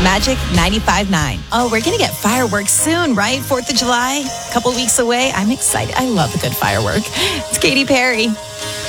Magic 95.9. Oh, we're going to get fireworks soon, right? 4th of July, a couple weeks away. I'm excited. I love a good firework. It's Katy Perry.